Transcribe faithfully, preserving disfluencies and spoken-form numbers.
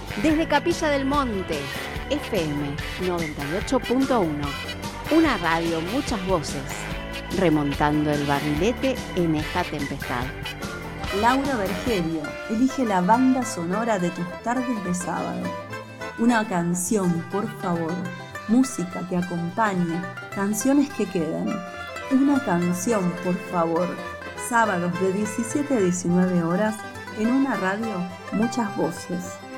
Desde Capilla del Monte, F M noventa y ocho punto uno. Una radio, muchas voces, remontando el barrilete en esta tempestad. Laura Bergerio elige la banda sonora de tus tardes de sábado. Una canción, por favor. Música que acompañe, canciones que queden. Una canción, por favor. Sábados de diecisiete a diecinueve horas en una radio, muchas voces.